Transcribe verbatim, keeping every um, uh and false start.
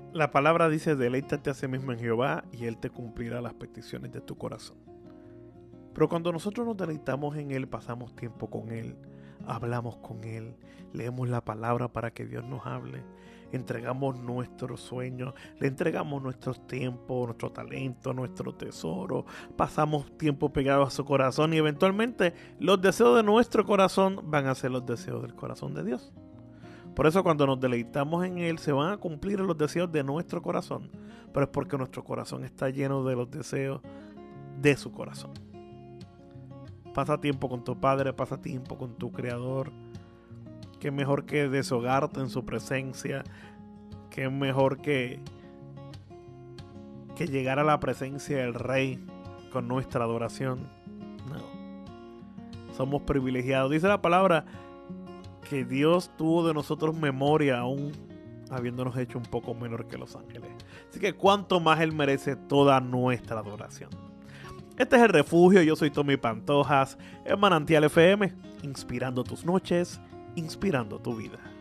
La palabra dice: deleítate a sí mismo en Jehová y Él te cumplirá las peticiones de tu corazón. Pero cuando nosotros nos deleitamos en Él, pasamos tiempo con Él, hablamos con Él, leemos la palabra para que Dios nos hable, entregamos nuestros sueños, le entregamos nuestros tiempos, nuestro talento, nuestro tesoro, pasamos tiempo pegados a su corazón y eventualmente los deseos de nuestro corazón van a ser los deseos del corazón de Dios. Por eso cuando nos deleitamos en Él se van a cumplir los deseos de nuestro corazón, pero es porque nuestro corazón está lleno de los deseos de su corazón. Pasa tiempo con tu Padre, pasa tiempo con tu Creador. Qué mejor que deshogarte en su presencia. Qué mejor que, que llegar a la presencia del Rey con nuestra adoración. No. Somos privilegiados. Dice la palabra que Dios tuvo de nosotros memoria aún habiéndonos hecho un poco menor que los ángeles. Así que cuánto más Él merece toda nuestra adoración. Este es El Refugio, yo soy Tommy Pantojas, en Manantial F M, inspirando tus noches, inspirando tu vida.